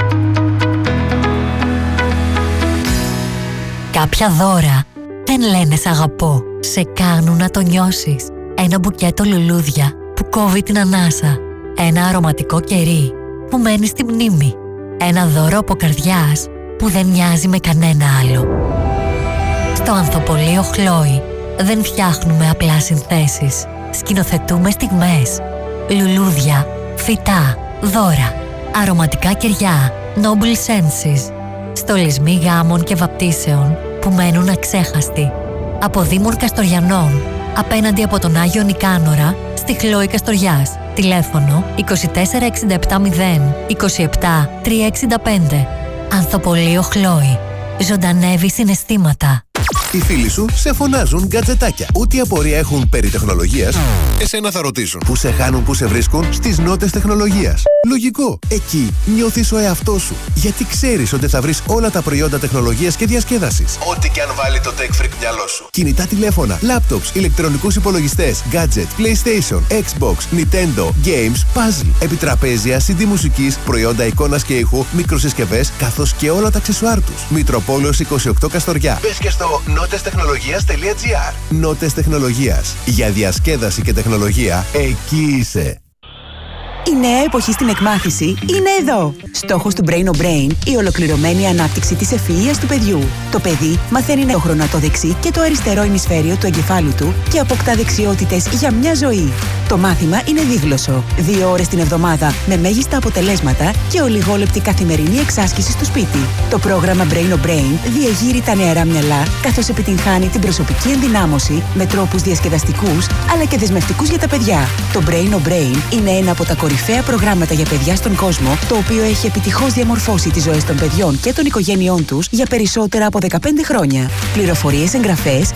[SPEAKER 6] Κάποια δώρα δεν λένε σ' αγαπώ. Σε κάνουν να το νιώσεις. Ένα μπουκέτο λουλούδια που κόβει την ανάσα. Ένα αρωματικό κερί που μένει στη μνήμη. Ένα δώρο από καρδιάς που δεν μοιάζει με κανένα άλλο. Στο Ανθοπολείο Χλόι δεν φτιάχνουμε απλά συνθέσεις. Σκηνοθετούμε στιγμές. Λουλούδια, φυτά, δώρα, αρωματικά κεριά, noble senses. Στολισμοί γάμων και βαπτίσεων που μένουν αξέχαστοι. Από Δήμων Καστοριανών, απέναντι από τον Άγιο Νικάνορα, στη Χλόη Καστοριάς. Τηλέφωνο 24670 27 365. Ανθοπολείο Χλόη. Ζωντανεύει συναισθήματα.
[SPEAKER 7] Οι φίλοι σου σε φωνάζουν γκατζετάκια. Ό,τι απορία έχουν περί τεχνολογίας, εσένα θα ρωτήσουν. Πού σε χάνουν, πού σε βρίσκουν? Στις Νότες Τεχνολογίας. Λογικό. Εκεί νιώθεις ο εαυτός σου. Γιατί ξέρεις ότι θα βρεις όλα τα προϊόντα τεχνολογίας και διασκέδασης. Ό,τι και αν βάλει το Tech Freak μυαλό σου. Κινητά τηλέφωνα, laptops, ηλεκτρονικούς υπολογιστές, gadget, PlayStation, Xbox, Nintendo, games, puzzle, επιτραπέζια, CD μουσικής, προϊόντα εικόνας και ήχου, μικροσυσκευές, καθώς και όλα τα αξεσουάρ τους. Μητροπόλεως 28 Καστοριά. Μπες και στο notestechnologias.gr. Νότες Τεχνολογίας. Για διασκέδαση και τεχνολογία, εκεί είσαι.
[SPEAKER 10] Η νέα εποχή στην εκμάθηση είναι εδώ. Στόχος του Brain on Brain, η ολοκληρωμένη ανάπτυξη της ευφυΐας του παιδιού. Το παιδί μαθαίνει νεόχρονα το δεξί και το αριστερό ημισφαίριο του εγκεφάλου του και αποκτά δεξιότητες για μια ζωή. Το μάθημα είναι δίγλωσσο. 2 ώρες την εβδομάδα με μέγιστα αποτελέσματα και ολιγόλεπτη καθημερινή εξάσκηση στο σπίτι. Το πρόγραμμα Brain on Brain διεγείρει τα νεαρά μυαλά, καθώς επιτυγχάνει την προσωπική ενδυνάμωση με τρόπους διασκεδαστικούς αλλά και δεσμευτικούς για τα παιδιά. Το Brain on Brain είναι ένα από τα κορυφαία προγράμματα για παιδιά στον κόσμο, το οποίο έχει επιτυχώς διαμορφώσει τις ζωές των παιδιών και των οικογένειών τους για περισσότερα από 15 χρόνια. Πληροφορίες, εγγραφές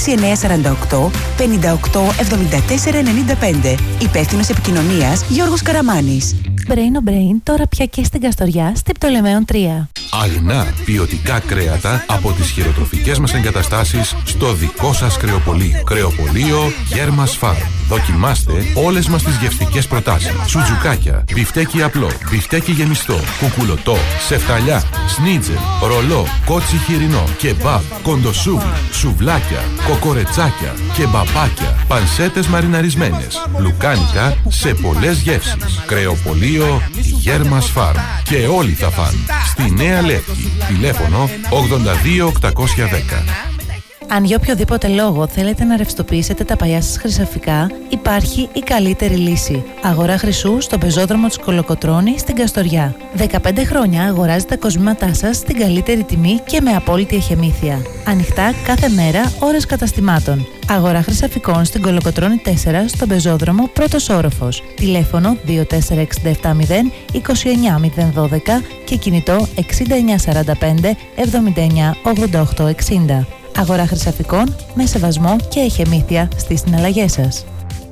[SPEAKER 10] 6948 58 74 95. Υπεύθυνος επικοινωνίας Γιώργος Καραμάνης.
[SPEAKER 2] Brain on Brain τώρα πια και στην Καστοριά, στη Πτολεμαίων 3.
[SPEAKER 11] Αγνά ποιοτικά κρέατα από τις χειροτροφικές μας εγκαταστάσεις στο δικό σας κρεοπωλείο. Κρεοπωλείο Γέρμας Farm. Δοκιμάστε όλες μας τις γευστικές προτάσεις. Σουτζουκάκια, μπιφτέκι απλό, μπιφτέκι γεμιστό, κουκουλωτό, σεφταλιά, σνίτζελ, ρολό, κότσι χοιρινό, κεμπάπ, κοντοσούβλι, σουβλάκια, κοκορετσάκια, κεμπαπάκια, πανσέτες μαριναρισμένες, λουκάνικα σε πολλές γεύσεις. Κρεοπωλείο Γέρμας Farm. Και όλοι θα φαν. Στη Νέα Λεύκη. Τηλέφωνο 82 810.
[SPEAKER 2] Αν για οποιοδήποτε λόγο θέλετε να ρευστοποιήσετε τα παλιά σας χρυσαφικά, υπάρχει η καλύτερη λύση. Αγορά χρυσού στο πεζόδρομο της Κολοκοτρώνη στην Καστοριά. 15 χρόνια αγοράζετε τα κοσμήματά σας στην καλύτερη τιμή και με απόλυτη εχεμήθεια. Ανοιχτά κάθε μέρα, ώρες καταστημάτων. Αγορά χρυσαφικών στην Κολοκοτρώνη 4 στον πεζόδρομο πρώτος όροφος. Τηλέφωνο 24670 29012 και κινητό 6945 79 88 60. Αγορά χρυσαφικών με σεβασμό και εχεμήθεια στις συναλλαγές σας.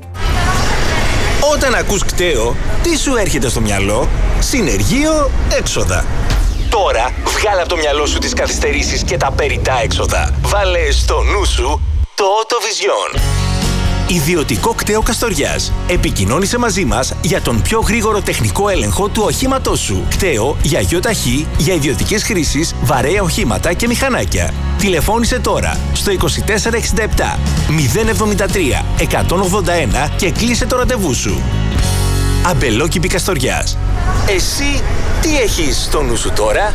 [SPEAKER 12] Όταν ακούς κταίο, τι σου έρχεται στο μυαλό? Συνεργείο έξοδα. Τώρα βγάλε από το μυαλό σου τις καθυστερήσεις και τα περιττά έξοδα. Βάλε στο νου σου το Autovision. Ιδιωτικό κταίο Καστοριάς. Επικοινώνησε μαζί μας για τον πιο γρήγορο τεχνικό έλεγχο του οχήματός σου. Κταίο για ΙΟΤΑΧΗ, για ιδιωτικές χρήσεις, βαρέα οχήματα και μηχανάκια. Τηλεφώνησε τώρα στο 2467 073 181 και κλείσε το ραντεβού σου. Αμπελόκηπη Καστοριάς. Εσύ τι έχεις στο νου σου τώρα?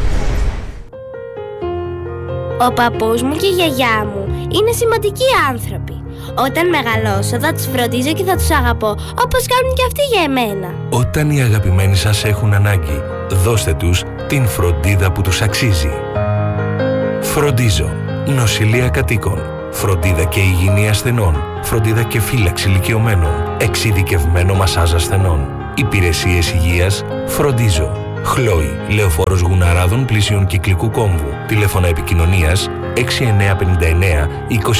[SPEAKER 13] Ο παππούς μου και η γιαγιά μου είναι σημαντικοί άνθρωποι. Όταν μεγαλώσω θα τους φροντίζω και θα τους αγαπώ όπως κάνουν και αυτοί για εμένα.
[SPEAKER 14] Όταν οι αγαπημένοι σας έχουν ανάγκη, δώστε τους την φροντίδα που τους αξίζει. Φροντίζω. Νοσηλεία κατοίκων. Φροντίδα και υγιεινή ασθενών. Φροντίδα και φύλαξη ηλικιωμένων. Εξειδικευμένο μασάζ ασθενών. Υπηρεσίες υγείας. Φροντίζω. Χλόι. Λεωφόρος Γουναράδων πλησίων Κυκλικού Κόμβου. Τηλέφωνα επικοινωνίας 6959 20